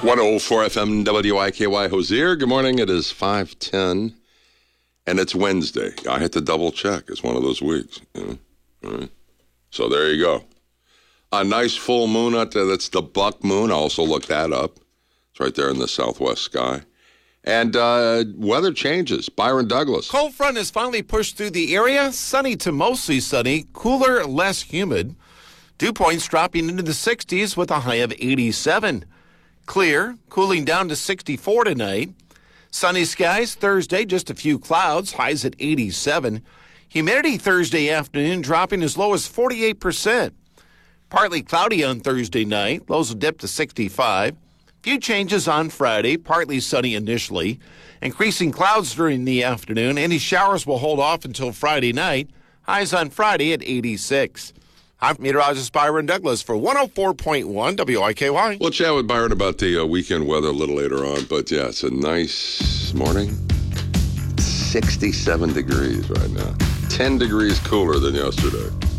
104 FM WIKY Hozier. Good morning. It is 5:10, and it's Wednesday. I had to double check. It's one of those weeks. All right. So there you go. A nice full moon out there. That's the buck moon. I also looked that up. It's right there in the southwest sky. And weather changes. Byron Douglas. Cold front has finally pushed through the area. Sunny to mostly sunny. Cooler, less humid. Dew points dropping into the 60s with a high of 87. Clear, cooling down to 64 tonight. Sunny skies Thursday, just a few clouds, highs at 87. Humidity Thursday afternoon dropping as low as 48%. Partly cloudy on Thursday night, lows will dip to 65. Few changes on Friday, partly sunny initially. Increasing clouds during the afternoon. Any showers will hold off until Friday night. Highs on Friday at 86. I'm meteorologist Byron Douglas for 104.1 WIKY. We'll chat with Byron about the weekend weather a little later on. But, yeah, it's a nice morning. 67 degrees right now. 10 degrees cooler than yesterday.